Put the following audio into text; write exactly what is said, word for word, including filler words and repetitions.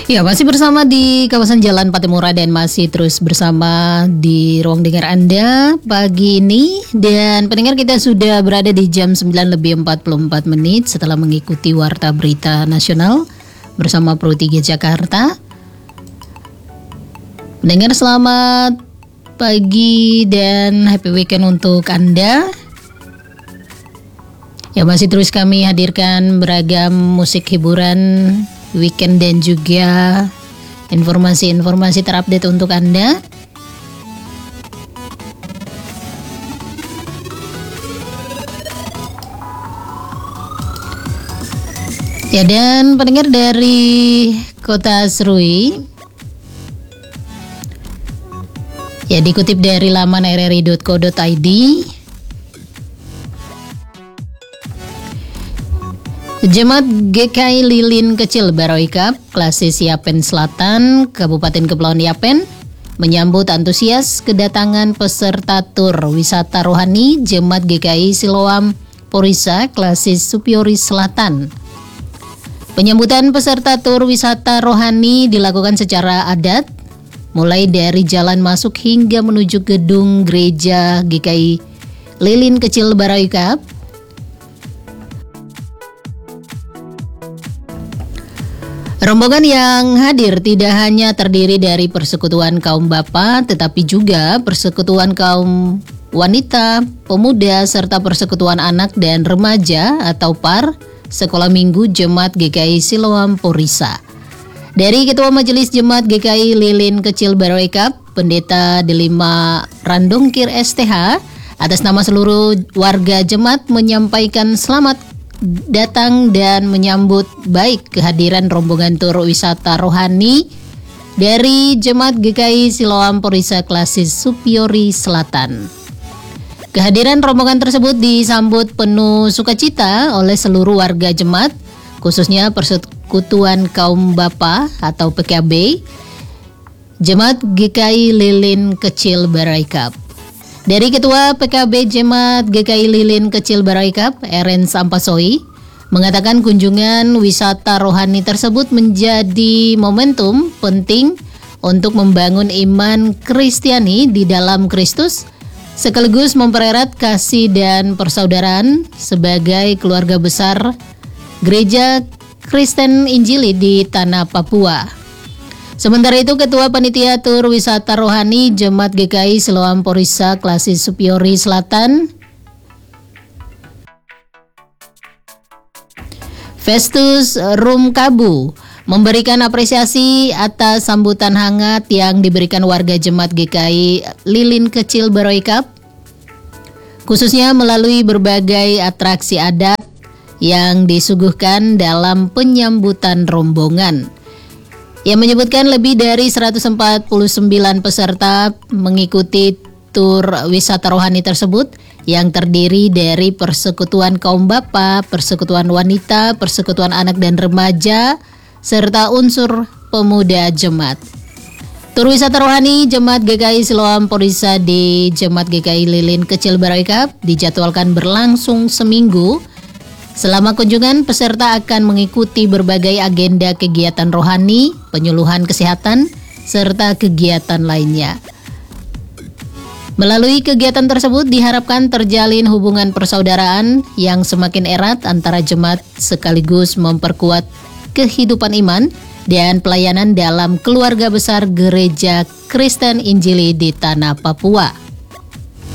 Ya, masih bersama di kawasan Jalan Patimura dan masih terus bersama di ruang dengar Anda pagi ini. Dan pendengar, kita sudah berada di jam sembilan lebih empat puluh empat menit setelah mengikuti Warta Berita Nasional bersama Pro tiga Jakarta. Pendengar, selamat pagi dan happy weekend untuk Anda. Ya, masih terus kami hadirkan beragam musik hiburan weekend dan juga informasi-informasi terupdate untuk Anda. Ya, dan pendengar dari Kota Serui, ya, dikutip dari laman r r i dot co dot i d, Jemaat G K I Lilin Kecil Baroikap, Klasis Yapen Selatan, Kabupaten Kepulauan Yapen, menyambut antusias kedatangan peserta tur wisata rohani Jemaat G K I Siloam Porisa, Klasis Supiori Selatan. Penyambutan peserta tur wisata rohani dilakukan secara adat, mulai dari jalan masuk hingga menuju gedung gereja G K I Lilin Kecil Baroikap. Rombongan yang hadir tidak hanya terdiri dari persekutuan kaum bapa, tetapi juga persekutuan kaum wanita, pemuda, serta persekutuan anak dan remaja atau P A R Sekolah Minggu Jemaat G K I Siloam Porisa. Dari Ketua Majelis Jemaat G K I Lilin Kecil Baroikap, Pendeta Delima Randongkir S T H, atas nama seluruh warga jemaat menyampaikan selamat datang dan menyambut baik kehadiran rombongan tur wisata rohani dari Jemaat G K I Siloam Porisa Klasis Supiori Selatan. Kehadiran rombongan tersebut disambut penuh sukacita oleh seluruh warga jemaat, khususnya Persekutuan Kaum Bapa atau P K B Jemaat G K I Lilin Kecil Baroikap. Dari Ketua P K B Jemaat G K I Lilin Kecil Baroikap, Eren Sampasoi, mengatakan kunjungan wisata rohani tersebut menjadi momentum penting untuk membangun iman Kristiani di dalam Kristus, sekaligus mempererat kasih dan persaudaraan sebagai keluarga besar Gereja Kristen Injili di Tanah Papua. Sementara itu, Ketua Panitia Tur Wisata Rohani Jemaat G K I Siloam Porisa Klasis Supiori Selatan, Festus Rumkabu, memberikan apresiasi atas sambutan hangat yang diberikan warga Jemaat G K I Lilin Kecil Baroikap, khususnya melalui berbagai atraksi adat yang disuguhkan dalam penyambutan rombongan. Yang menyebutkan lebih dari seratus empat puluh sembilan peserta mengikuti tur wisata rohani tersebut yang terdiri dari persekutuan kaum bapa, persekutuan wanita, persekutuan anak dan remaja, serta unsur pemuda jemaat. Tur wisata rohani Jemaat G K I Siloam Porisa di Jemaat G K I Lilin Kecil Baroikap dijadwalkan berlangsung seminggu. Selama kunjungan, peserta akan mengikuti berbagai agenda kegiatan rohani, penyuluhan kesehatan, serta kegiatan lainnya. Melalui kegiatan tersebut diharapkan terjalin hubungan persaudaraan yang semakin erat antara jemaat sekaligus memperkuat kehidupan iman dan pelayanan dalam keluarga besar Gereja Kristen Injili di Tanah Papua.